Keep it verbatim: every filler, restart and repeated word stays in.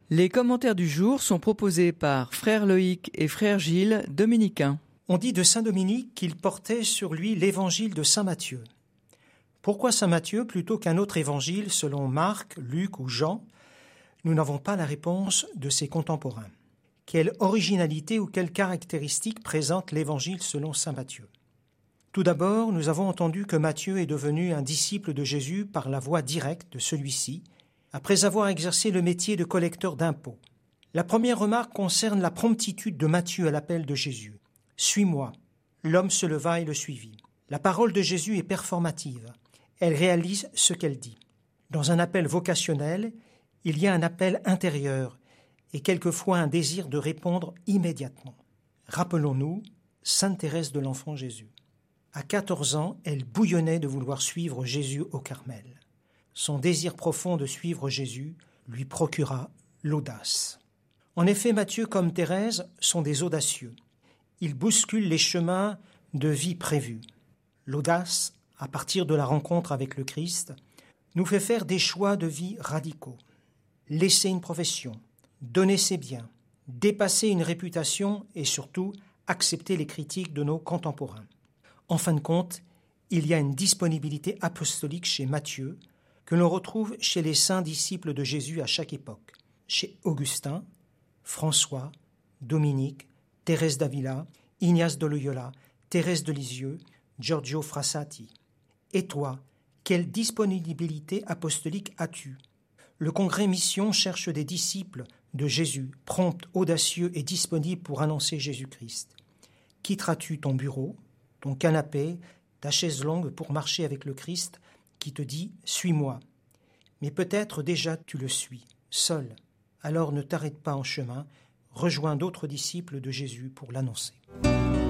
Les commentaires du jour sont proposés par frère Loïc et frère Gilles, dominicains. On dit de saint Dominique qu'il portait sur lui l'évangile de saint Matthieu. Pourquoi saint Matthieu plutôt qu'un autre évangile selon Marc, Luc ou Jean ? Nous n'avons pas la réponse de ses contemporains. Quelle originalité ou quelle caractéristique présente l'évangile selon saint Matthieu ? Tout d'abord, nous avons entendu que Matthieu est devenu un disciple de Jésus par la voie directe de celui-ci, après avoir exercé le métier de collecteur d'impôts. La première remarque concerne la promptitude de Matthieu à l'appel de Jésus. « Suis-moi ». L'homme se leva et le suivit. La parole de Jésus est performative. Elle réalise ce qu'elle dit. Dans un appel vocationnel, il y a un appel intérieur et quelquefois un désir de répondre immédiatement. Rappelons-nous Sainte Thérèse de l'Enfant Jésus. À quatorze ans, elle bouillonnait de vouloir suivre Jésus au Carmel. Son désir profond de suivre Jésus lui procura l'audace. En effet, Matthieu comme Thérèse sont des audacieux. Ils bousculent les chemins de vie prévus. L'audace, à partir de la rencontre avec le Christ, nous fait faire des choix de vie radicaux. Laisser une profession, donner ses biens, dépasser une réputation et surtout accepter les critiques de nos contemporains. En fin de compte, il y a une disponibilité apostolique chez Matthieu que l'on retrouve chez les saints disciples de Jésus à chaque époque, chez Augustin, François, Dominique, Thérèse d'Avila, Ignace de Loyola, Thérèse de Lisieux, Giorgio Frassati. Et toi, quelle disponibilité apostolique as-tu ? Le congrès Mission cherche des disciples de Jésus, prompts, audacieux et disponibles pour annoncer Jésus-Christ. Quitteras-tu ton bureau, ton canapé, ta chaise longue pour marcher avec le Christ qui te dit « Suis-moi ». Mais peut-être déjà tu le suis, seul. Alors ne t'arrête pas en chemin, rejoins d'autres disciples de Jésus pour l'annoncer.